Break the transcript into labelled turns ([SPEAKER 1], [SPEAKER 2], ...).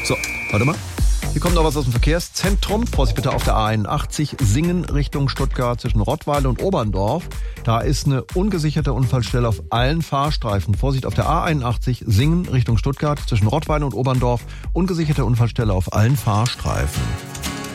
[SPEAKER 1] So, warte mal. Hier kommt noch was aus dem Verkehrszentrum. Vorsicht bitte auf der A81 Singen Richtung Stuttgart zwischen Rottweil und Oberndorf. Da ist eine ungesicherte Unfallstelle auf allen Fahrstreifen. Vorsicht auf der A81 Singen Richtung Stuttgart zwischen Rottweil und Oberndorf. Ungesicherte Unfallstelle auf allen Fahrstreifen.